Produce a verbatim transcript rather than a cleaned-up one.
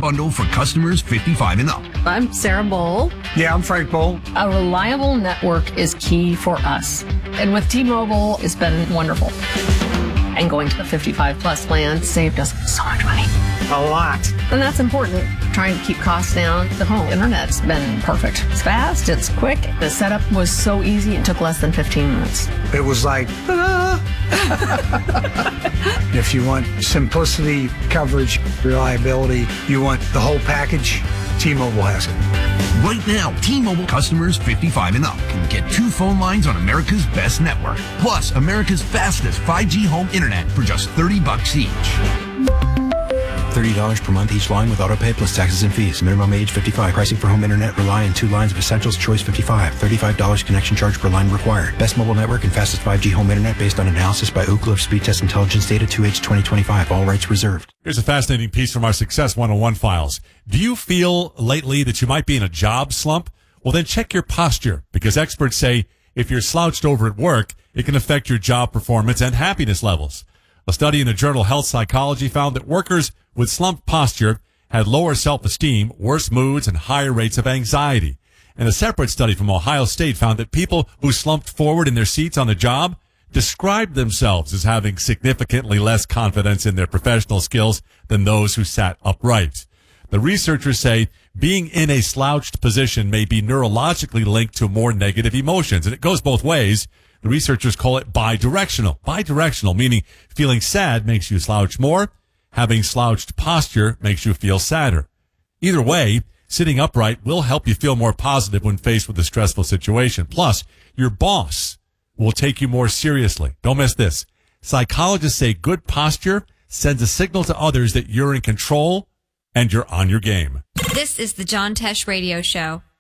bundle for customers fifty-five and up. I'm Sarah Bowl. Yeah, I'm Frank Bowl. A reliable network is key for us. And with T-Mobile, it's been wonderful. And going to the fifty-five plus plan saved us so much money. A lot. And that's important. Trying to keep costs down. The home internet's been perfect. It's fast, it's quick. The setup was so easy, it took less than fifteen minutes. It was like, ah. If you want simplicity, coverage, reliability, you want the whole package, T-Mobile has it. Right now, T-Mobile customers fifty-five and up can get two phone lines on America's best network, plus America's fastest five G home internet for just thirty bucks each. thirty dollars per month each line with autopay plus taxes and fees. Minimum age fifty-five. Pricing for home internet rely on two lines of Essentials Choice fifty-five. thirty-five dollars connection charge per line required. Best mobile network and fastest five G home internet based on analysis by Ookla of Speed Test Intelligence Data two H twenty twenty-five. All rights reserved. Here's a fascinating piece from our Success one oh one files. Do you feel lately that you might be in a job slump? Well, then check your posture, because experts say if you're slouched over at work, it can affect your job performance and happiness levels. A study in the journal Health Psychology found that workers with slumped posture had lower self-esteem, worse moods, and higher rates of anxiety. And a separate study from Ohio State found that people who slumped forward in their seats on the job described themselves as having significantly less confidence in their professional skills than those who sat upright. The researchers say being in a slouched position may be neurologically linked to more negative emotions, and it goes both ways. The researchers call it bidirectional. Bidirectional, meaning feeling sad makes you slouch more. Having slouched posture makes you feel sadder. Either way, sitting upright will help you feel more positive when faced with a stressful situation. Plus, your boss will take you more seriously. Don't miss this. Psychologists say good posture sends a signal to others that you're in control and you're on your game. This is the John Tesh Radio Show.